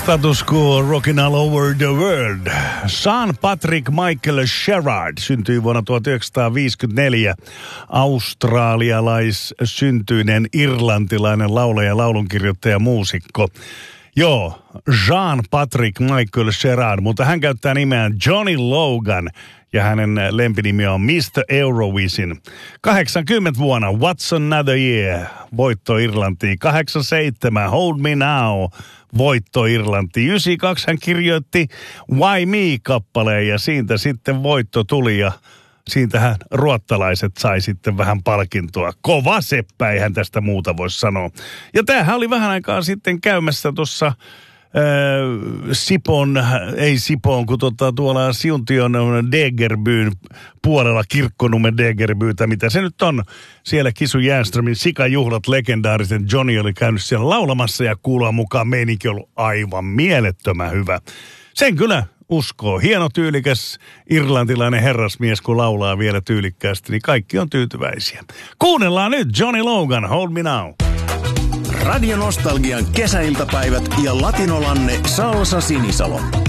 Status quo rockin' all over the world. Sean Patrick Michael Sherrard syntyi vuonna 1954. Australialais-syntyinen irlantilainen laulaja, laulunkirjoittaja, muusikko. Joo, Sean Patrick Michael Sherrard, mutta hän käyttää nimeään Johnny Logan ja hänen lempinimi on Mr. Eurovision. 80 vuonna What's Another Year, voitto Irlantiin. 87 Hold Me Now, voitto Irlantiin. 92 hän kirjoitti Why Me-kappaleen ja siitä sitten voitto tuli ja siitähän ruottalaiset sai sitten vähän palkintoa. Kova seppä, eihän tästä muuta voi sanoa. Ja tämähän oli vähän aikaa sitten käymässä tuossa Sipoon, kun tuolla Siuntion Degerbyyn puolella, Kirkkonummen Degerbyytä, mitä se nyt on. Siellä Kisu Järnströmin sikajuhlat, legendaarisen Johnny oli käynyt siellä laulamassa ja kuuloa mukaan meininki ollut aivan mielettömän hyvä. Sen kyllä uskoo. Hieno, tyylikäs irlantilainen herrasmies, kun laulaa vielä tyylikkäästi, niin kaikki on tyytyväisiä. Kuunnellaan nyt Johnny Logan, Hold Me Now. Radio Nostalgian kesäiltapäivät ja Latinolanne Salsa Sinisalo.